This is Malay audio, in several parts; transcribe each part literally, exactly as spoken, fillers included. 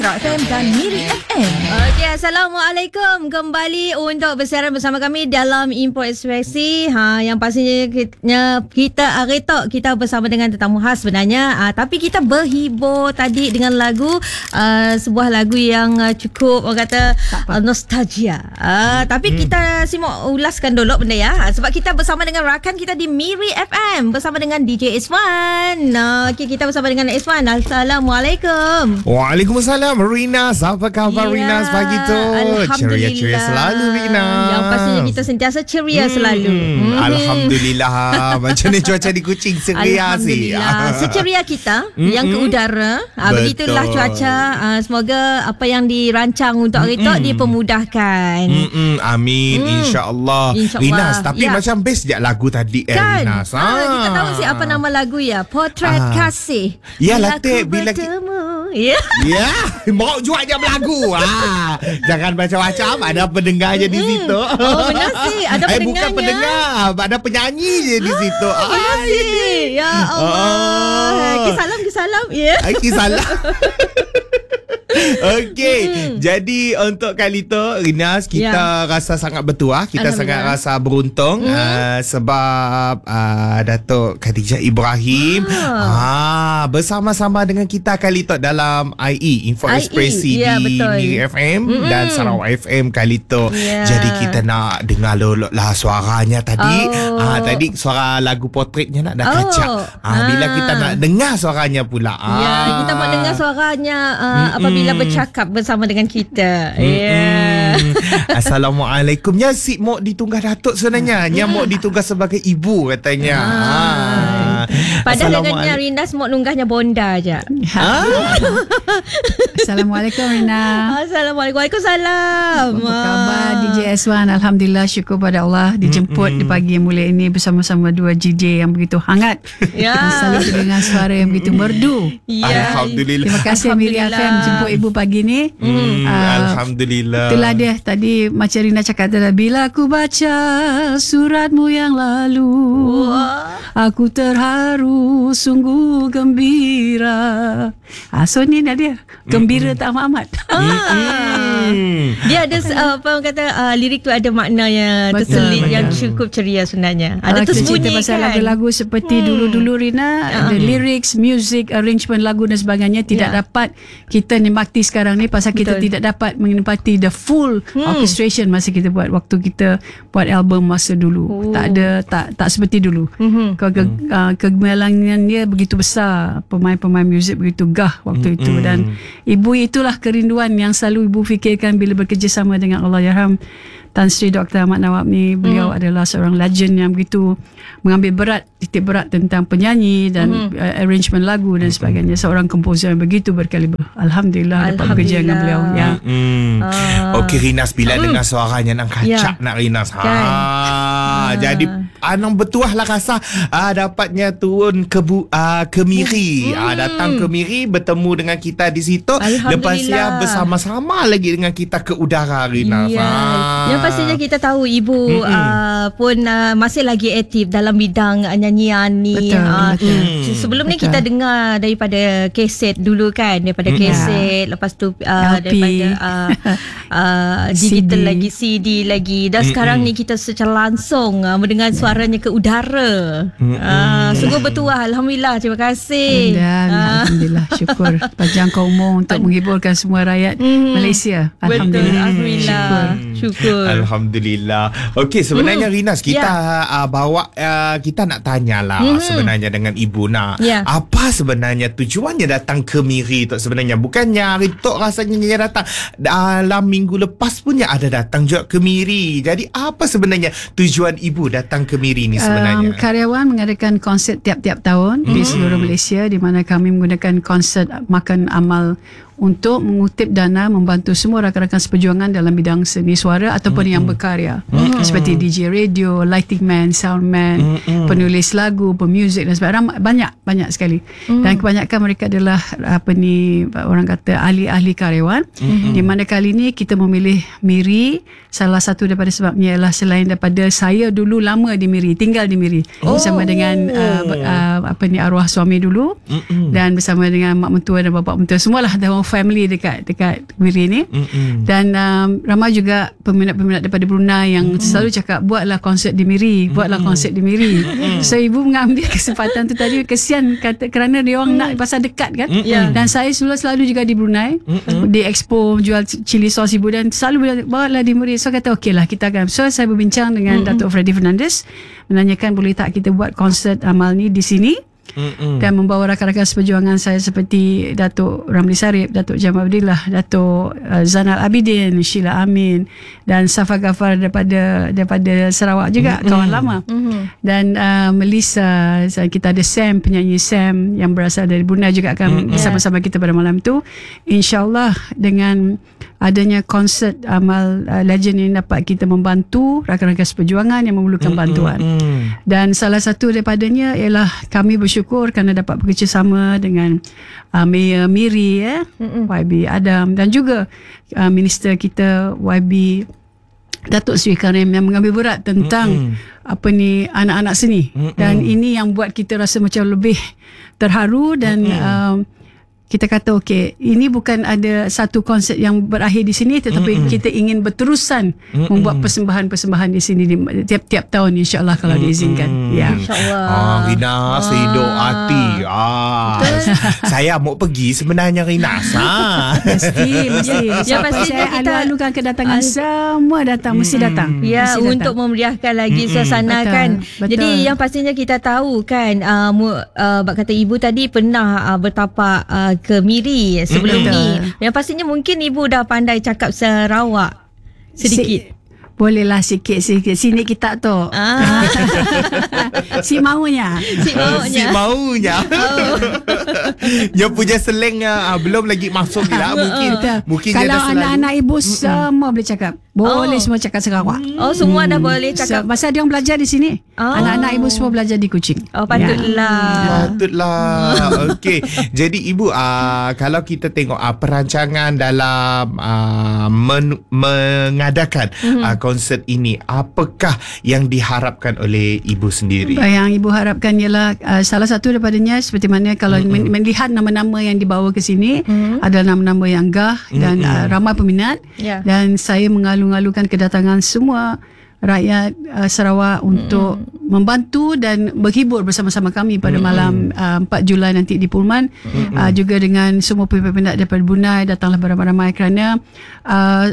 Rock F M dan Miri F M. Okey, Assalamualaikum. Kembali untuk bersiaran bersama kami dalam Info Ekspresi. Ha, yang pastinya kita, kita hari tu kita bersama dengan tetamu khas sebenarnya. Ha, tapi kita berhibur tadi dengan lagu, uh, sebuah lagu yang uh, cukup orang kata uh, nostalgia. Uh, tapi hmm. kita simak ulaskan dulu benda ya. Ha, sebab kita bersama dengan rakan kita di Miri F M bersama dengan D J Iswan. Uh, Okey, kita bersama dengan Iswan. Assalamualaikum. Waalaikumsalam. Rinas, apa khabar ya, Rinas pagi tu? Ceria-ceria selalu Rinas. Yang pastinya kita sentiasa ceria hmm, selalu. Hmm. Alhamdulillah. Macam ni cuaca di Kuching ceria sih. Alhamdulillah. Seceria kita hmm, yang ke udara. Ha, begitulah cuaca. Ha, semoga apa yang dirancang untuk hari tu hmm, dipermudahkan. Hmm, amin. Hmm. InsyaAllah. Insya Rinas, tapi ya, macam best je lagu tadi eh, kan? Rinas. Ha, ha, kita tahu sih apa nama lagu ya. Potret ha. Kasih. Ya, bila latih. Bila bertemu. Ya. Ya. Mau jual je lagu. Ah, jangan macam-macam. Ada pendengarnya di situ. Oh, benar sih. Ada pendengarnya. Eh, bukan pendengar. Ada penyanyi je di situ. Ah, benar sih. Ya Allah. Oh. Kisalam, kisalam. Ya. Yeah. Kisalam. Okey, hmm. jadi untuk kali tu Rinas, kita ya, rasa sangat bertuah, kita sangat rasa beruntung hmm. uh, sebab uh, Datuk Khadijah Ibrahim ah. Ah, bersama-sama dengan kita kali tu dalam I E Info Ekspresi ya, di Miri F M hmm. dan Sarawak F M kali tu. Ya. Jadi kita nak dengar lah suaranya tadi. Oh. Ah, tadi suara lagu Potretnya nak dah oh. kacak. Ah, bila ah. kita nak dengar suaranya pula. Ah. Ya, kita mau dengar suaranya uh, apabila bila bercakap bersama dengan kita. Ya. Yeah. Assalamualaikum. Ya, si Mok ditunggah Datuk sebenarnya. Nya Mok ditunggah sebagai ibu katanya. Ah. Padahal dengannya Rinas Mok nunggahnya bonda je. Ah. Assalamualaikum Rina. Assalamualaikum. Waalaikumsalam. Apa khabar D J Iswan? Alhamdulillah, syukur pada Allah dijemput mm-hmm. di pagi yang mulia ini bersama-sama dua D J yang begitu hangat. Ya. Selalu dengan suara yang begitu merdu. Ya. Alhamdulillah. Terima kasih Miri F M jemput ibu pagi ni. Hmm, uh, Alhamdulillah. Itulah dia tadi macam Rina cakap tadi, bila aku baca suratmu yang lalu, wah, aku terharu, sungguh gembira. Ah, so ni dah dia gembira tak amat. Ah. Dia ada uh, apa orang kata uh, lirik tu ada makna yang terselit yang cukup ceria sebenarnya. Ada okay, tersembunyi pasal kan lagu-lagu seperti hmm. dulu-dulu Rina, uh-huh. the lyrics, music, arrangement lagu dan sebagainya tidak yeah. dapat kita nikmati sekarang ni pasal kita Betul. tidak dapat menikmati the full hmm. orchestration masa kita buat waktu kita buat album masa dulu. Oh. Tak ada tak tak seperti dulu. Hmm. Ke, uh, kegemilangan dia begitu besar, pemain-pemain muzik begitu gah waktu hmm. itu, dan ibu itulah kerinduan yang selalu ibu fikirkan bila bekerjasama dengan Allahyarham Tan Sri Doktor Ahmad Nawab ni. Beliau hmm. adalah seorang legend yang begitu mengambil berat, titik berat tentang penyanyi dan hmm. uh, arrangement lagu dan sebagainya. Seorang komposer yang begitu berkaliber. Alhamdulillah, dapat bekerja dengan beliau. Ya. Hmm. Uh. Okey Rinas, bila hmm. dengar suaranya nak kacak ya. nak Rinas. Ha. Kan? Ha. Jadi anang bertuah lah rasa ah, dapatnya turun ke bu, ah, ke Miri. Hmm. Ah, datang ke Miri bertemu dengan kita di situ. Lepas dia bersama-sama lagi dengan kita ke udara Rinas. Ya. Ha. Yang pastinya kita tahu ibu uh, pun uh, masih lagi aktif dalam bidang uh, nyanyian ni. Betul, uh, betul. Hmm. Sebelum betul. ni kita dengar daripada kaset dulu kan, daripada kaset, hmm. lepas tu uh, daripada uh, uh, digital C D. lagi, C D lagi, dan hmm. sekarang ni kita secara langsung uh, mendengar suaranya ke udara. Hmm. Uh, sungguh bertuah. Alhamdulillah, terima kasih. Uh. Alhamdulillah, syukur panjangkan umur untuk menghiburkan semua rakyat hmm. Malaysia. Alhamdulillah. Betul, Alhamdulillah. Syukur. syukur. Alhamdulillah. Okey, sebenarnya hmm. Rinas, kita yeah. uh, bawa uh, kita nak tanyalah hmm. sebenarnya dengan Ibu nak. Yeah. Apa sebenarnya tujuannya datang ke Miri tu sebenarnya? Bukannya hari tu rasanya dia datang. Dalam minggu lepas punya ada datang juga ke Miri. Jadi apa sebenarnya tujuan Ibu datang ke Miri ni sebenarnya? Um, karyawan mengadakan konsert tiap-tiap tahun hmm. di seluruh Malaysia, di mana kami menggunakan konsert makan amal untuk mengutip dana membantu semua rakan-rakan seperjuangan dalam bidang seni suara ataupun mm-hmm. yang berkarya mm-hmm. seperti D J radio, lighting man, sound man, mm-hmm. penulis lagu, pemuzik dan sebagainya. Banyak banyak sekali. Mm-hmm. Dan kebanyakan mereka adalah apa ni orang kata ahli-ahli karyawan. Mm-hmm. Di mana kali ini kita memilih Miri, salah satu daripada sebabnya ialah selain daripada saya dulu lama di Miri, tinggal di Miri oh. bersama dengan uh, uh, apa ni arwah suami dulu mm-hmm. dan bersama dengan mak mentua dan bapa mentua, semualah dah family dekat dekat Miri ni. Mm-mm. Dan um, ramai juga peminat-peminat daripada Brunei yang mm-hmm. selalu cakap buatlah konsert di Miri, buatlah mm-hmm. konsert di Miri. Mm-hmm. So ibu mengambil kesempatan tu tadi, kesian kata kerana dia orang mm-hmm. nak pasal dekat kan. Mm-hmm. Dan saya selalu selalu juga di Brunei, mm-hmm. di expo jual chili sauce ibu, dan selalu bilang bawalah di Miri. So kata okeylah kita akan. So saya berbincang dengan mm-hmm. Datuk Freddy Fernandez, menanyakan boleh tak kita buat konsert amal ni di sini. Mm-mm. Dan membawa rakan-rakan seperjuangan saya seperti Datuk Ramli Sarip, Datuk Jamal Abdillah, Datuk uh, Zainal Abidin, Sheila Amin dan Safa Ghaffar daripada daripada Sarawak juga, mm-hmm. kawan lama. Mm-hmm. Dan uh, Melissa, kita ada Sam, penyanyi Sam yang berasal dari Brunei juga akan mm-hmm. bersama-sama kita pada malam tu. InsyaAllah dengan adanya konsert amal uh, legend ini dapat kita membantu rakan-rakan seperjuangan yang memerlukan mm-hmm. bantuan. Dan salah satu daripadanya ialah kami bersyukur kerana dapat bekerjasama dengan uh, Mayor Miri, eh, mm-hmm. Y B Adam, dan juga uh, Minister kita Y B Datuk Sri Karim yang mengambil berat tentang mm-hmm. apa ni anak-anak seni. Mm-hmm. Dan ini yang buat kita rasa macam lebih terharu dan mm-hmm. um, kita kata okey, ini bukan ada satu konsert yang berakhir di sini, tetapi mm-mm. kita ingin berterusan mm-mm. membuat persembahan-persembahan di sini di, tiap-tiap tahun insya-Allah kalau mm-mm. diizinkan. Ya. Insya-Allah. Ah, Rina sedok hati. Ah. Saya mau pergi sebenarnya Rina. Ah. Mesti, mesti. Ya, pasti saya kita alu-alukan kedatangan uh, semua datang, mesti datang. Ya, mesti untuk datang. memeriahkan lagi Mm-mm. suasana Betul, kan. betul. Jadi yang pastinya kita tahu kan, uh, uh, bak kata ibu tadi pernah uh, bertapak uh, ke Miri sebelum Mm-hmm. ni. Yang pastinya mungkin ibu dah pandai cakap Sarawak sedikit. Si, bolehlah sikit-sikit. Sini kita tu. Ah. Si maunya. Si maunya. Si maunya. Oh. Dia punya slang ah, belum lagi masuk lah. Mungkin mungkin dia kalau dah selalu. anak-anak ibu semua boleh cakap. Boleh Oh. semua cakap Sarawak. Oh, semua dah boleh So, cakap. masa dia orang belajar di sini. Oh. Anak-anak ibu semua belajar di Kuching. Oh, patutlah. Patutlah. Okey. Jadi ibu uh, kalau kita tengok uh, perancangan dalam uh, men- mengadakan mm-hmm. uh, konsert ini, apakah yang diharapkan oleh ibu sendiri? Yang ibu harapkan ialah uh, salah satu daripadanya seperti mana kalau mm-hmm. melihat nama-nama yang dibawa ke sini mm-hmm. adalah nama-nama yang gah dan mm-hmm. uh, ramai peminat. Yeah. Dan saya mengalu-alukan kedatangan semua rakyat uh, Sarawak untuk mm. membantu dan berhibur bersama-sama kami pada mm. malam uh, empat Julai nanti di Pullman. Mm. Uh, juga dengan semua peminat daripada Brunei, datanglah beramai-ramai kerana uh,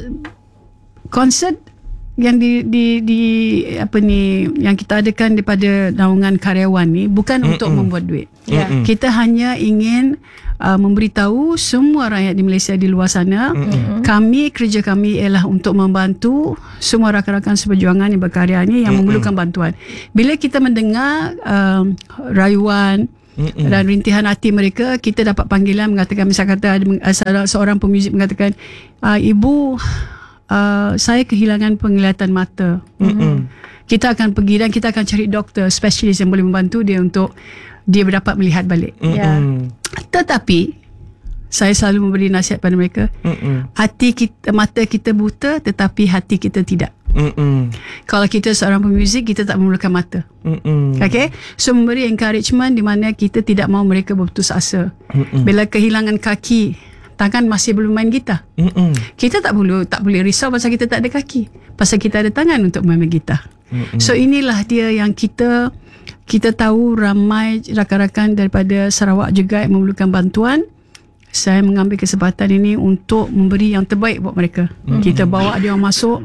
konsert yang di, di di apa ni yang kita adakan daripada naungan karyawan ni bukan Mm-mm. untuk membuat duit. Ya. Kita hanya ingin uh, memberitahu semua rakyat di Malaysia di luar sana, Mm-mm. kami kerja kami ialah untuk membantu semua rakan-rakan seperjuangan yang berkarya ni yang Mm-mm. memerlukan bantuan. Bila kita mendengar uh, rayuan Mm-mm. dan rintihan hati mereka, kita dapat panggilan mengatakan, misalnya kata ada seorang pemuzik mengatakan, ibu, Uh, saya kehilangan penglihatan mata. Mm-hmm. Kita akan pergi dan kita akan cari doktor spesialis yang boleh membantu dia untuk dia dapat melihat balik. Mm-hmm. Ya. Tetapi saya selalu memberi nasihat pada mereka, mm-hmm. hati kita, mata kita buta tetapi hati kita tidak. Mm-mm. Kalau kita seorang pemuzik, kita tak memerlukan mata. Mm-mm. Okay, so memberi encouragement di mana kita tidak mahu mereka berputus asa. Mm-mm. Bila kehilangan kaki, tangan masih belum main gitar. Mm-mm. Kita tak perlu tak boleh risau pasal kita tak ada kaki, pasal kita ada tangan untuk main gitar. Mm-mm. So inilah dia yang kita kita tahu ramai rakan-rakan daripada Sarawak juga yang memerlukan bantuan. Saya mengambil kesempatan ini untuk memberi yang terbaik buat mereka. Mm-hmm. Kita bawa dia orang masuk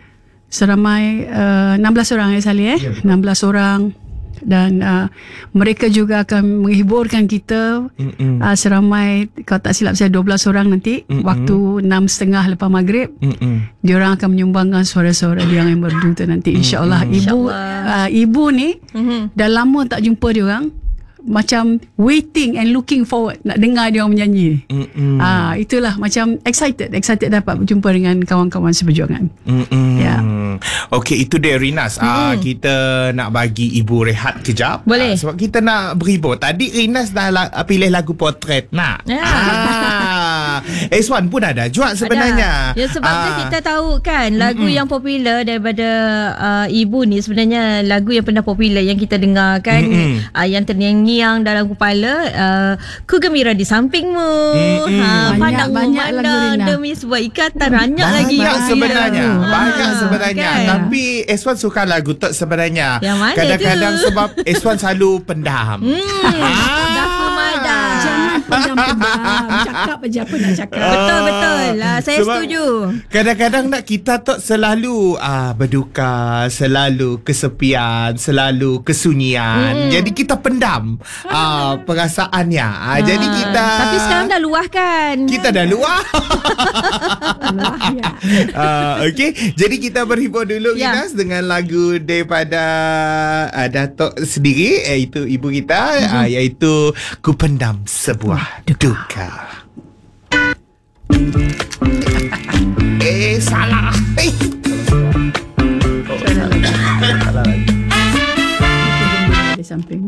seramai uh, enam belas orang ya Salih eh yeah. enam belas orang, dan uh, mereka juga akan menghiburkan kita uh, seramai, kalau tak silap saya dua belas orang nanti. Mm-mm. Waktu enam tiga puluh lepas maghrib. Mm-mm. Diorang akan menyumbangkan suara-suara dia yang merdu tu nanti, insya-Allah. Mm-hmm. Ibu uh, ibu ni mm-hmm. dah lama tak jumpa diorang, macam waiting and looking forward nak dengar dia orang menyanyi. Mm-hmm. Ah, itulah macam excited excited dapat berjumpa dengan kawan-kawan seperjuangan. Mm-hmm. Ya. Okey, itu dia Rinas. Mm-hmm. Ah, kita nak bagi ibu rehat kejap. Boleh. Ah, sebab kita nak berhibur. Tadi Rinas dah la- pilih lagu Potret nak. Yeah. Ah. Eswan pun ada juga sebenarnya. Ada. Ya sebabnya Ah. kita tahu kan lagu Mm-mm. yang popular daripada uh, ibu ni sebenarnya lagu yang pernah popular yang kita dengar kan, uh, yang terngiang-ngiang dalam kepala, uh, Ku Gembira di Sampingmu. Ha, Banyak- pandang banyak lagu memandang Rina. demi sebuah ikatan, banyak lagi. Banyak yang sebenarnya popular. Banyak Ha, sebenarnya kan? Tapi Eswan suka lagu tu sebenarnya. Yang mana Kadang-kadang tu? sebab Eswan selalu pendam. Hmm, Dafu Mada. Jangan pendam-pendam. Cakap aja apa nak cakap. Betul betul. Uh, saya Sebab setuju. Kadang-kadang nak kita tu selalu ah, berduka, selalu kesepian, selalu kesunyian. Mm. Jadi kita pendam ah, perasaannya. Ah, jadi kita Tapi sekarang dah luahkan. kita dah luar. Allah, ya. uh, okay. Jadi kita berhibur dulu Ya. Inas dengan lagu daripada uh, Datuk sendiri, iaitu ibu kita, uh-huh. uh, iaitu Ku Pendam Sebuah Duka. eh salah. Eh. Di samping.